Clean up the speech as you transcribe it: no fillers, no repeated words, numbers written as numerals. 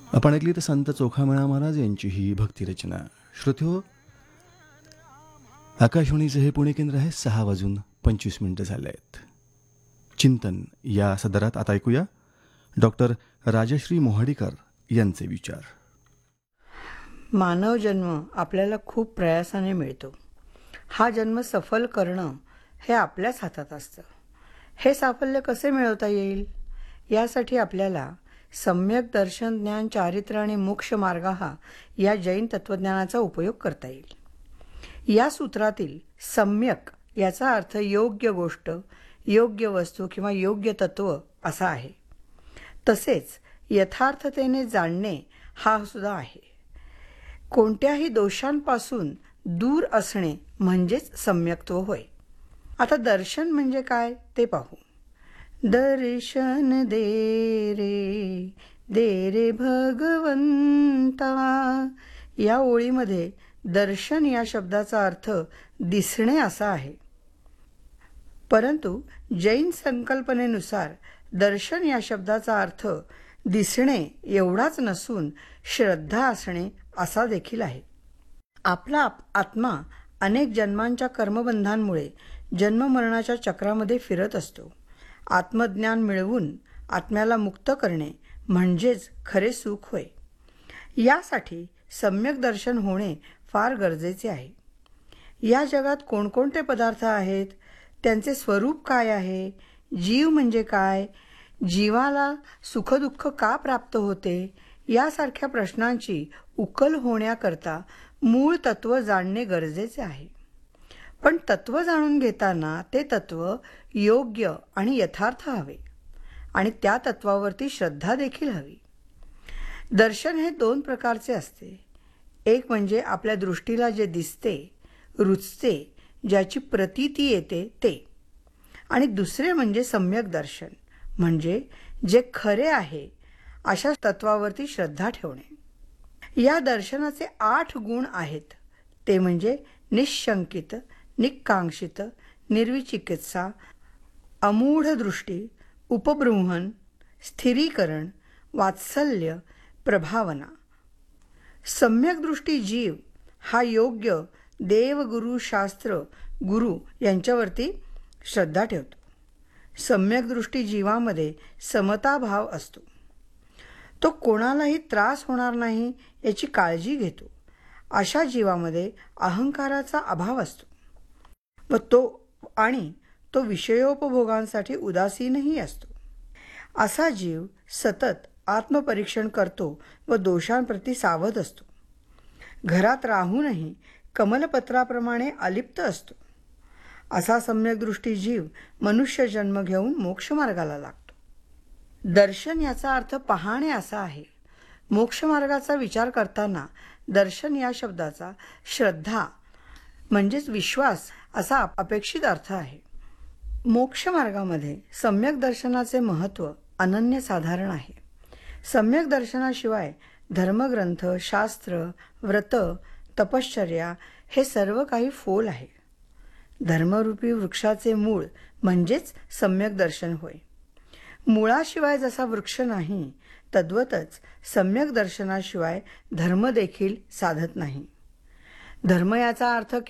आपण ऐकली तर संत चोखामेळा महाराज यांची ही भक्तिरचना. श्रोत्यो, आकाशवाणीचं हे पुणे केंद्र आहे. 6:25 झाले आहेत. चिंतन या सदरात आता ऐकूया डॉक्टर राजश्री मोहाडीकर यांचे विचार. मानव जन्म आपल्याला खूप प्रयासाने मिळतो. हा जन्म सफल करणं हे आपल्याच हातात असतं. हे साफल्य कसे मिळवता येईल यासाठी आपल्याला सम्यक दर्शन, ज्ञान, चारित्र्य आणि मोक्ष मार्ग या जैन तत्त्वज्ञानाचा उपयोग करता येईल. या सूत्रातील सम्यक याचा अर्थ योग्य गोष्ट, योग्य वस्तू किंवा योग्य तत्व असा आहे. तसेच यथार्थतेने जाणणे हा सुद्धा आहे. कोणत्याही दोषांपासून दूर असणे म्हणजेच सम्यक्त्व होय. आता दर्शन म्हणजे काय ते पाहू. दर्शन दे रे भगवंता या ओळीमध्ये दर्शन या शब्दाचा अर्थ दिसणे असा आहे. परंतु जैन संकल्पनेनुसार दर्शन या शब्दाचा अर्थ दिसणे एवढाच नसून श्रद्धा असणे असा देखील आहे. आपला आत्मा अनेक जन्मांच्या कर्मबंधांमुळे जन्ममरणाच्या चक्रामध्ये फिरत असतो. आत्मज्ञान मिळवून आत्म्याला मुक्त करणे म्हणजेच खरे सुख होय. यासाठी सम्यक दर्शन होणे फार गरजेचे आहे. या जगात कोणकोणते पदार्थ आहेत, त्यांचे स्वरूप काय आहे, जीव म्हणजे काय, जीवाला सुखदुःख का प्राप्त होते, यासारख्या प्रश्नांची उकल होण्याकरता मूळ तत्व जाणणे गरजेचे आहे. पण तत्व जाणून घेताना ते तत्व योग्य आणि यथार्थ हवे आणि त्या तत्वावरती श्रद्धा देखील हवी. दर्शन हे 2 प्रकारचे असते. एक म्हणजे आपल्या दृष्टीला जे दिसते, रुचते, ज्याची प्रतीती येते ते, आणि दुसरे म्हणजे सम्यक दर्शन म्हणजे जे खरे आहे अशा तत्वावरती श्रद्धा ठेवणे. या दर्शनाचे 8 गुण आहेत. ते म्हणजे निःशंकित, निकांक्षित, निर्विचिकित्सा, अमूढ दृष्टी, उपबृंहण, स्थिरीकरण, वात्सल्य, प्रभावना. सम्यक दृष्टी जीव हा योग्य देव, गुरु, शास्त्र, गुरु यांच्यावरती श्रद्धा ठेवतो. सम्यक दृष्टी जीवामध्ये समताभाव असतो. तो कोणालाही त्रास होणार नाही याची काळजी घेतो. अशा जीवामध्ये अहंकाराचा अभाव असतो व तो विषयोपभोगांसाठी उदासीनही असतो. असा जीव सतत आत्मपरीक्षण करतो व दोषांप्रती सावध असतो. घरात राहूनही कमलपत्राप्रमाणे अलिप्त असतो. असा सम्यकदृष्टी जीव मनुष्य जन्म घेऊन मोक्षमार्गाला लागतो. दर्शन याचा अर्थ पाहणे असा आहे. मोक्षमार्गाचा विचार करताना दर्शन या शब्दाचा श्रद्धा म्हणजेच विश्वास असा अपेक्षित अर्थ आहे. मोक्षमार्गामध्ये सम्यक दर्शनाचे महत्त्व अनन्यसाधारण आहे. सम्यक दर्शनाशिवाय धर्मग्रंथ, शास्त्र, व्रत, तपश्चर्या हे सर्व काही फोल आहे. धर्मरूपी वृक्षाचे मूळ म्हणजेच सम्यक दर्शन होय. मुळाशिवाय जसा वृक्ष नाही तद्वतच सम्यक दर्शनाशिवाय धर्म देखील साधत नाही. धर्म याचा अर्थ